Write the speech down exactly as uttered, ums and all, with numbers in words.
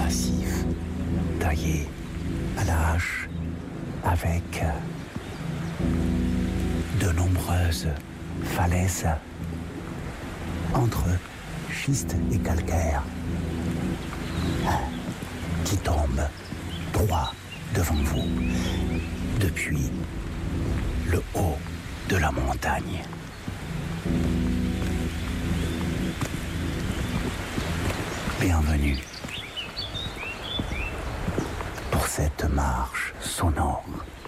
massif, taillé à la hache avec de nombreuses falaises entre schiste et calcaire qui tombent droit devant vous depuis le haut de la montagne. Bienvenue pour cette marche sonore.